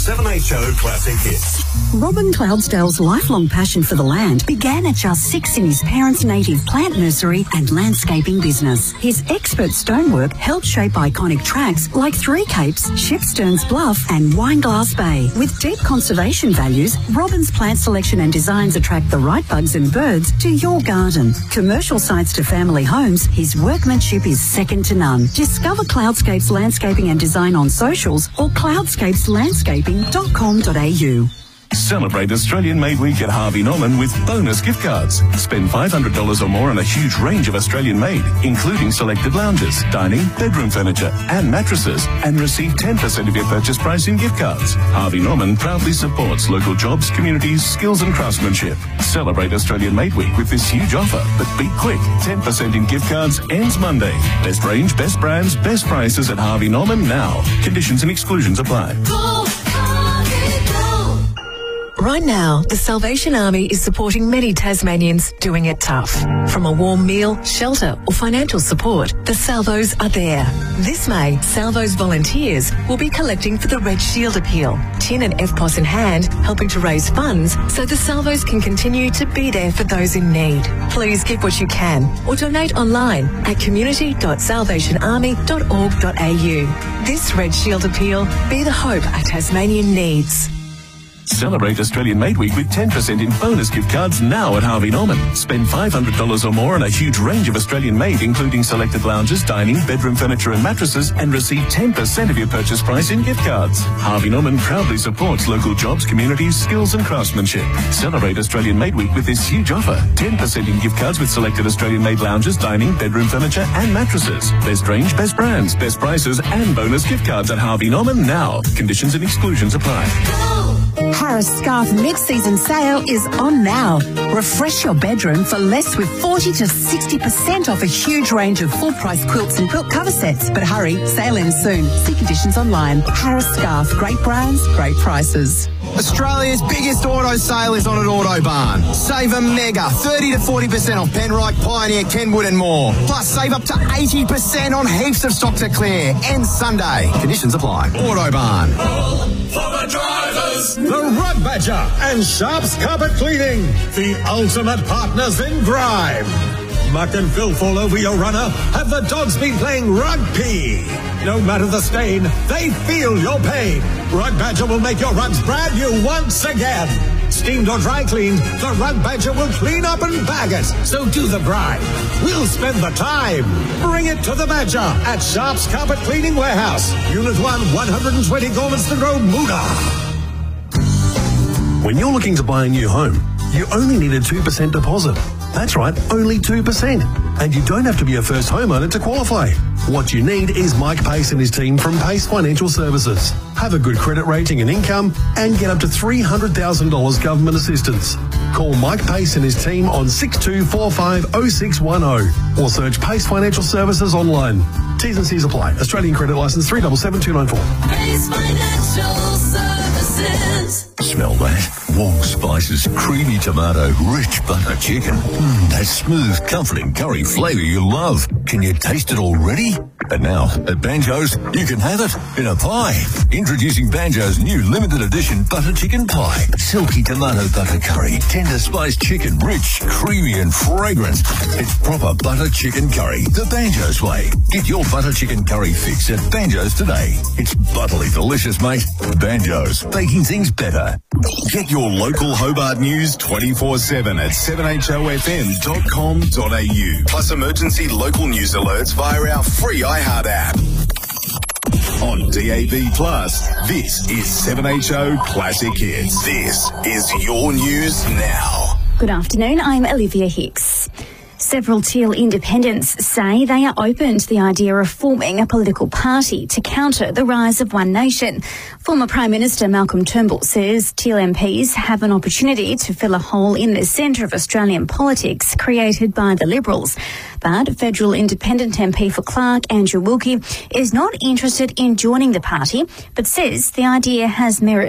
7HO Classic Hits. Robin Cloudsdale's lifelong passion for the land began at just 6 in his parents' native plant nursery and landscaping business. His expert stonework helped shape iconic tracks like Three Capes, Shipsterns Bluff and Wineglass Bay. With deep conservation values, Robin's plant selection and designs attract the right bugs and birds to your garden. Commercial sites to family homes, his workmanship is second to none. Discover Cloudscapes Landscaping and Design on socials or cloudscapeslandscaping.com.au. Celebrate Australian Made Week at Harvey Norman with bonus gift cards. Spend $500 or more on a huge range of Australian made, including selected lounges, dining, bedroom furniture and mattresses, and receive 10% of your purchase price in gift cards. Harvey Norman proudly supports local jobs, communities, skills and craftsmanship. Celebrate Australian Made Week with this huge offer, but be quick. 10% in gift cards ends Monday. Best range, best brands, best prices at Harvey Norman now. Conditions and exclusions apply. Right now, the Salvation Army is supporting many Tasmanians doing it tough. From a warm meal, shelter or financial support, the Salvos are there. This May, Salvos volunteers will be collecting for the Red Shield Appeal, tin and FPOS in hand, helping to raise funds so the Salvos can continue to be there for those in need. Please give what you can or donate online at community.salvationarmy.org.au. This Red Shield Appeal, be the hope a Tasmanian needs. Celebrate Australian Made Week with 10% in bonus gift cards now at Harvey Norman. Spend $500 or more on a huge range of Australian made, including selected lounges, dining, bedroom furniture and mattresses, and receive 10% of your purchase price in gift cards. Harvey Norman proudly supports local jobs, communities, skills and craftsmanship. Celebrate Australian Made Week with this huge offer. 10% in gift cards with selected Australian made lounges, dining, bedroom furniture and mattresses. Best range, best brands, best prices and bonus gift cards at Harvey Norman now. Conditions and exclusions apply. Harris Scarf mid-season sale is on now. Refresh your bedroom for less with 40 to 60% off a huge range of full-price quilts and quilt cover sets. But hurry, sale ends soon. See conditions online. Harris Scarf, great brands, great prices. Australia's biggest auto sale is on at Autobarn. Save a mega 30 to 40% off Penrite, Pioneer, Kenwood and more. Plus save up to 80% on heaps of stock to clear. Ends Sunday. Conditions apply. Autobarn. For the drivers, the Rug Badger and Sharps Carpet Cleaning, the ultimate partners in grime. Muck and filth all over your runner. Have the dogs been playing rugby? No matter the stain, they feel your pain. Rug Badger will make your rugs brand new once again. Steamed or dry cleaned, the Rug Badger will clean up and bag it. So do the grime. We'll spend the time. Bring it to the Badger at Sharps Carpet Cleaning Warehouse. Unit 1, 120 Gormanston Road, Moonah. When you're looking to buy a new home, you only need a 2% deposit. That's right, only 2%. And you don't have to be a first homeowner to qualify. What you need is Mike Pace and his team from Pace Financial Services. Have a good credit rating and income and get up to $300,000 government assistance. Call Mike Pace and his team on 62450610 or search Pace Financial Services online. T's and C's apply. Australian credit licence 377294. Pace Financial Services. Smell that? Warm spices, creamy tomato, rich butter chicken. That smooth, comforting curry flavour you love. Can you taste it already? And now, at Banjo's, you can have it in a pie. Introducing Banjo's new limited edition butter chicken pie. Silky tomato butter curry, tender spiced chicken, rich, creamy and fragrant. It's proper butter chicken curry, the Banjo's way. Get your butter chicken curry fix at Banjo's today. It's butterly delicious, mate. Banjo's, baking things better. Get your local Hobart news 24/7 at 7HOFM.com.au. Plus emergency local news alerts via our free iHeart app. On DAB+, this is 7HO Classic Hits. This is your news now. Good afternoon, I'm Olivia Hicks. Several Teal independents say they are open to the idea of forming a political party to counter the rise of One Nation. Former Prime Minister Malcolm Turnbull says Teal MPs have an opportunity to fill a hole in the centre of Australian politics created by the Liberals. But federal independent MP for Clark, Andrew Wilkie, is not interested in joining the party, but says the idea has merit.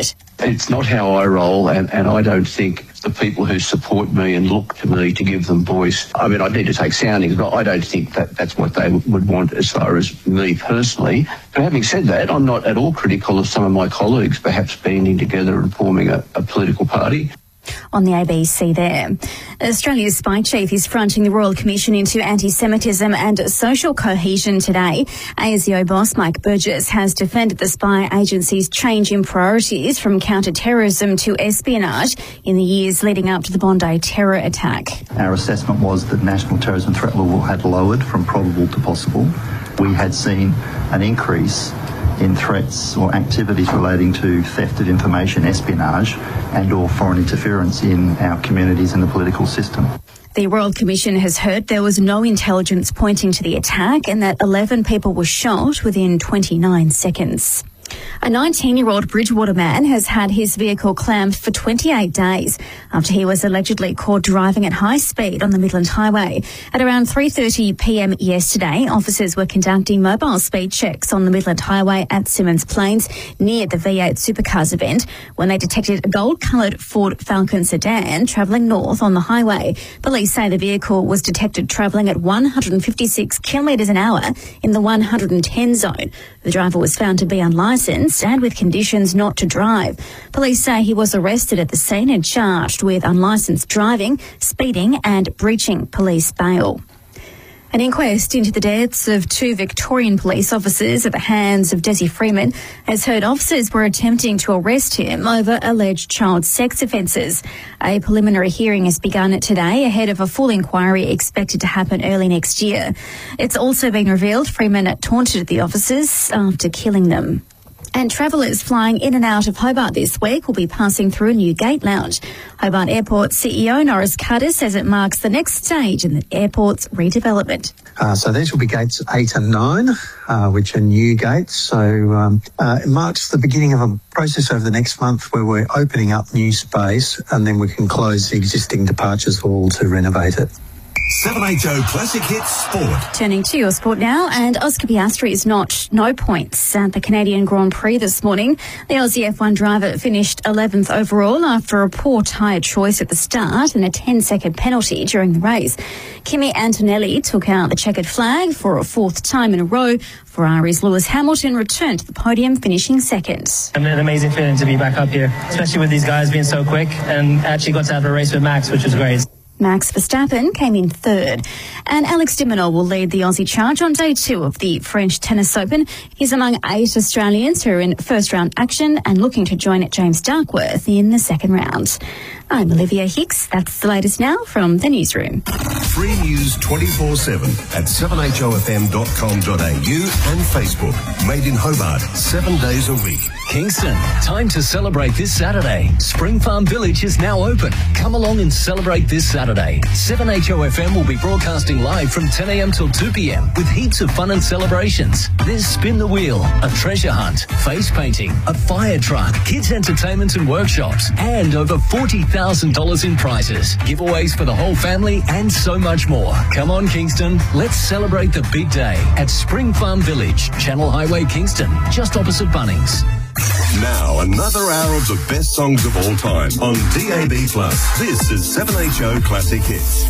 It's not how I roll, and I don't think the people who support me and look to me to give them voice, I mean, I need to take soundings, but I don't think that's what they would want as far as me personally. But having said that, I'm not at all critical of some of my colleagues perhaps banding together and forming a political party. On the ABC there. Australia's spy chief is fronting the Royal Commission into anti-Semitism and social cohesion today. ASIO boss Mike Burgess has defended the spy agency's change in priorities from counter-terrorism to espionage in the years leading up to the Bondi terror attack. Our assessment was that national terrorism threat level had lowered from probable to possible. We had seen an increase in threats or activities relating to theft of information, espionage and or foreign interference in our communities and the political system. The Royal Commission has heard there was no intelligence pointing to the attack and that 11 people were shot within 29 seconds. A 19-year-old Bridgewater man has had his vehicle clamped for 28 days after he was allegedly caught driving at high speed on the Midland Highway. At around 3:30 p.m. yesterday, officers were conducting mobile speed checks on the Midland Highway at Symonds Plains near the V8 Supercars event when they detected a gold-coloured Ford Falcon sedan travelling north on the highway. Police say the vehicle was detected travelling at 156 kilometres an hour in the 110 zone. The driver was found to be unlicensed and with conditions not to drive. Police say he was arrested at the scene and charged with unlicensed driving, speeding and breaching police bail. An inquest into the deaths of 2 Victorian police officers at the hands of Desi Freeman has heard officers were attempting to arrest him over alleged child sex offences. A preliminary hearing has begun today ahead of a full inquiry expected to happen early next year. It's also been revealed Freeman taunted the officers after killing them. And travellers flying in and out of Hobart this week will be passing through a new gate lounge. Hobart Airport CEO Norris Carter says it marks the next stage in the airport's redevelopment. So these will be gates 8 and 9, which are new gates. So it marks the beginning of a process over the next month where we're opening up new space and then we can close the existing departures hall to renovate it. 7HO Classic Hits Sport. Turning to your sport now, and Oscar Piastri's notched no points at the Canadian Grand Prix this morning. The Aussie F1 driver finished 11th overall after a poor tyre choice at the start and a 10-second penalty during the race. Kimi Antonelli took out the checkered flag for a 4th time in a row. Ferrari's Lewis Hamilton returned to the podium, finishing second. An amazing feeling to be back up here, especially with these guys being so quick, and actually got to have a race with Max, which was great. Max Verstappen came in 3rd. And Alex de Minaur will lead the Aussie charge on day 2 of the French Tennis Open. He's among 8 Australians who are in first-round action and looking to join James Darkworth in the second round. I'm Olivia Hicks. That's the latest now from the newsroom. Free news 24/7 at 7hofm.com.au and Facebook. Made in Hobart, 7 days a week. Kingston, time to celebrate this Saturday. Spring Farm Village is now open. Come along and celebrate this Saturday. 7HOFM will be broadcasting live from 10 a.m. till 2 p.m. with heaps of fun and celebrations. There's Spin the Wheel, a treasure hunt, face painting, a fire truck, kids entertainment and workshops, and over $40,000 in prizes, giveaways for the whole family, and so much more. Come on, Kingston. Let's celebrate the big day at Spring Farm Village, Channel Highway, Kingston, just opposite Bunnings. Now, another hour of the best songs of all time on DAB+. This is 7HO Classic Hits.